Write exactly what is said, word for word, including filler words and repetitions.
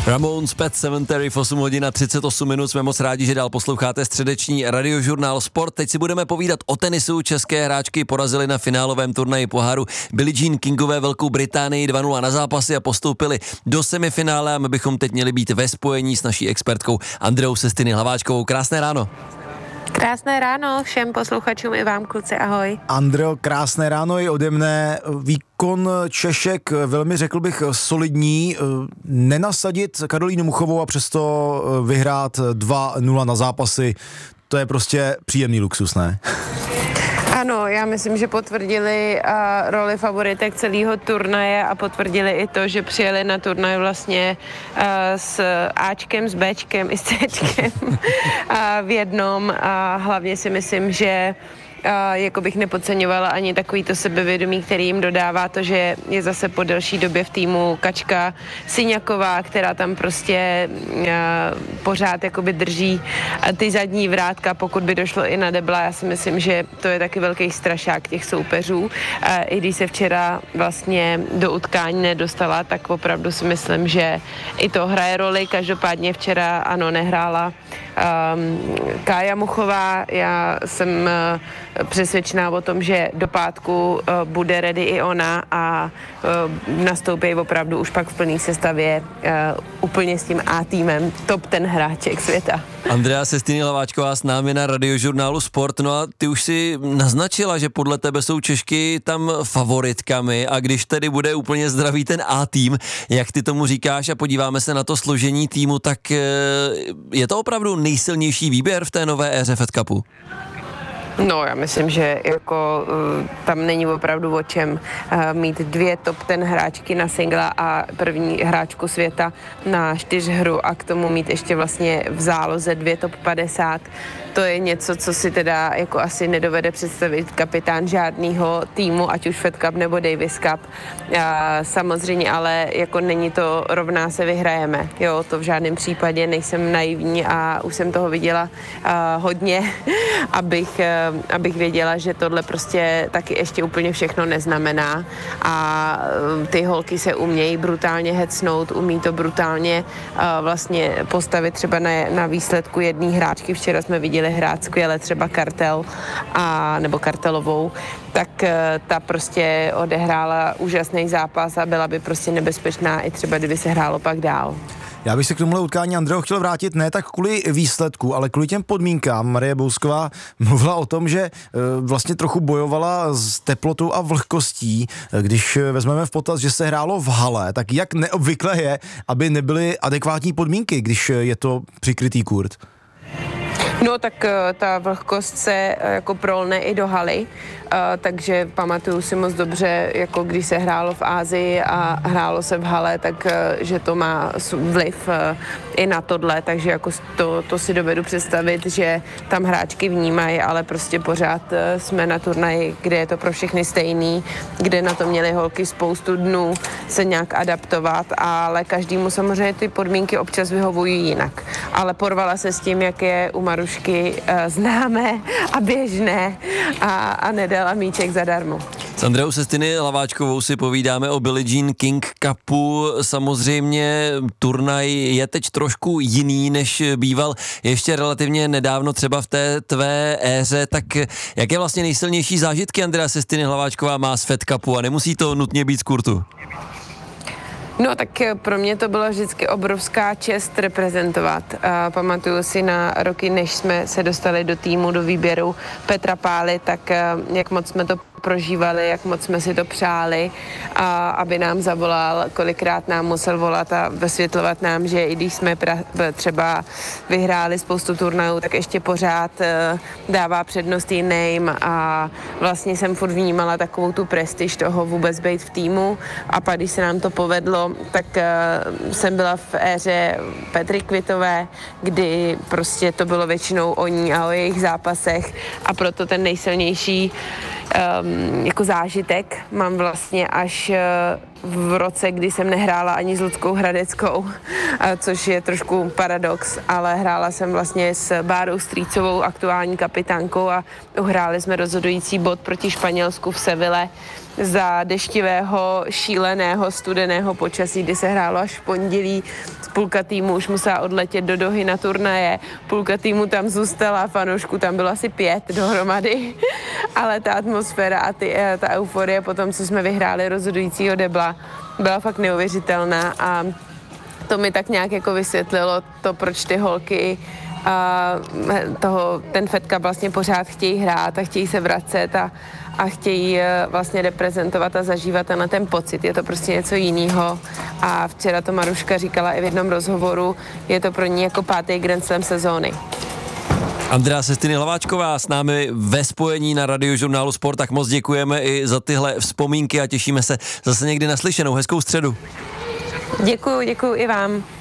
Ramones Pet Sematary v osm hodin a třicet osm minut. Jsme moc rádi, že dál posloucháte středeční radiožurnál Sport. Teď si budeme povídat o tenisu. České hráčky porazily na finálovém turnaji poháru Billie Jean Kingové Velkou Británii dva nula na zápasy a postoupili do semifinále a my bychom teď měli být ve spojení s naší expertkou Andreou Sestiny Hlaváčkovou. Krásné ráno. Krásné ráno všem posluchačům i vám, kluci, ahoj. Andreo, krásné ráno i ode mne. Výkon Češek velmi, řekl bych, solidní. Nenasadit Karolínu Muchovou a přesto vyhrát dva nula na zápasy, to je prostě příjemný luxus, ne? Ano, já myslím, že potvrdili uh, roli favoritek celého turnaje a potvrdili i to, že přijeli na turnaj vlastně uh, s Ačkem, s Bčkem i s Cčkem uh, v jednom a hlavně si myslím, že Uh, jako bych nepodceňovala ani takový to sebevědomí, který jim dodává to, že je zase po delší době v týmu Kačka Syňaková, která tam prostě uh, pořád jakoby drží uh, ty zadní vrátka, pokud by došlo i na debla. Já si myslím, že to je taky velký strašák těch soupeřů. Uh, I když se včera vlastně do utkání nedostala, tak opravdu si myslím, že i to hraje roli. Každopádně včera ano, nehrála um, Kája Muchová. Já jsem uh, přesvědčená o tom, že do pátku uh, bude ready i ona a uh, nastoupí opravdu už pak v plné sestavě uh, úplně s tím A týmem top ten hráček světa. Andrea Sestiny Hlaváčková s námi na radiožurnálu Sport. No a ty už si naznačila, že podle tebe jsou Češky tam favoritkami a když tedy bude úplně zdravý ten A tým, jak ty tomu říkáš a podíváme se na to složení týmu, tak uh, je to opravdu nejsilnější výběr v té nové éře Fed Cupu? No, já myslím, že jako uh, tam není opravdu o čem uh, mít dvě top ten hráčky na singla a první hráčku světa na čtyřhru a k tomu mít ještě vlastně v záloze dvě top padesát. To je něco, co si teda jako asi nedovede představit kapitán žádného týmu, ať už Fed Cup nebo Davis Cup. A samozřejmě, ale jako není to rovná se vyhrajeme. Jo, to v žádném případě, nejsem naivní a už jsem toho viděla uh, hodně, abych, uh, abych věděla, že tohle prostě taky ještě úplně všechno neznamená a uh, ty holky se umějí brutálně hecnout, umí to brutálně uh, vlastně postavit třeba na, na výsledku jedné hráčky. Včera jsme viděli hrát skvěle třeba Kartel a, nebo Kartelovou, tak ta prostě odehrála úžasný zápas a byla by prostě nebezpečná i třeba, kdyby se hrálo pak dál. Já bych se k tomuhle utkání, Andreo, chtěl vrátit ne tak kvůli výsledku, ale kvůli těm podmínkám. Marie Bousková mluvila o tom, že e, vlastně trochu bojovala s teplotou a vlhkostí. Když vezmeme v potaz, že se hrálo v hale, tak jak neobvykle je, aby nebyly adekvátní podmínky, když je to přikrytý kurt? No tak ta vlhkost se jako prolne i do haly, takže pamatuju si moc dobře, jako když se hrálo v Asii a hrálo se v hale, tak že to má vliv i na tohle, takže jako to, to si dovedu představit, že tam hráčky vnímají, ale prostě pořád jsme na turnaji, kde je to pro všechny stejný, kde na to měly holky spoustu dnů se nějak adaptovat, ale každému samozřejmě ty podmínky občas vyhovují jinak. Ale porvala se s tím, jak je u Marušky uh, známé a běžné a, a nedala míček zadarmo. S Andreou Sestiny Hlaváčkovou si povídáme o Billie Jean King Cupu. Samozřejmě turnaj je teď trošku jiný, než býval ještě relativně nedávno třeba v té tvé éře. Tak jaké vlastně nejsilnější zážitky Andrea Sestiny Hlaváčková má z Fed Cupu a nemusí to nutně být z kurtu? No tak pro mě to byla vždycky obrovská čest reprezentovat. A pamatuju si na roky, než jsme se dostali do týmu, do výběru Petra Pály, tak jak moc jsme to prožívali, jak moc jsme si to přáli, a aby nám zavolal, kolikrát nám musel volat a vysvětlovat nám, že i když jsme pra- třeba vyhráli spoustu turnajů, tak ještě pořád uh, dává přednost jiným a vlastně jsem furt vnímala takovou tu prestiž toho vůbec být v týmu a pak, když se nám to povedlo, tak uh, jsem byla v éře Petry Kvitové, kdy prostě to bylo většinou o ní a o jejich zápasech a proto ten nejsilnější um, jako zážitek mám vlastně až v roce, kdy jsem nehrála ani s Luckou Hradeckou, což je trošku paradox, ale hrála jsem vlastně s Bárou Strýcovou, aktuální kapitánkou, a uhráli jsme rozhodující bod proti Španělsku v Seville za deštivého, šíleného, studeného počasí, kdy se hrálo až v pondělí. Půlka týmu už musela odletět do Dohy na turnaje, půlka týmu tam zůstala, fanoušků tam bylo asi pět dohromady, ale ta atmosféra a ty, ta euforie po tom, co jsme vyhráli rozhodujícího debla, byla fakt neuvěřitelná, a to mi tak nějak jako vysvětlilo to, proč ty holky a toho, ten Fed Cup vlastně pořád chtějí hrát a chtějí se vracet a, a chtějí vlastně reprezentovat a zažívat na ten pocit. Je to prostě něco jiného. A včera to Maruška říkala i v jednom rozhovoru, je to pro ní jako pátý Grand Slam sezóny. Andrea Sestiny Hlaváčková s námi ve spojení na Radiožurnálu Sport, tak moc děkujeme i za tyhle vzpomínky a těšíme se zase někdy naslyšenou. Hezkou středu. Děkuju, děkuju i vám.